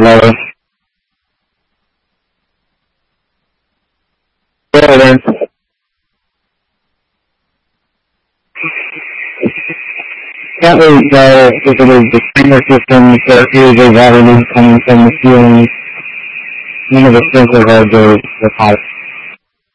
lower. Yeah, then. Can't really tell if it is the sprinkler system or is a water leak coming from the ceiling. None of the sprinklers are the pipe.